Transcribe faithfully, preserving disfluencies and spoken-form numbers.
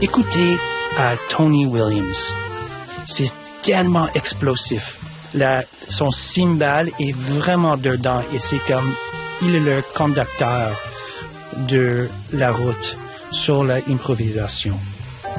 écoutez à Tony Williams. C'est tellement explosif. La, son cymbale est vraiment dedans et c'est comme il est le conducteur de la route sur l'improvisation.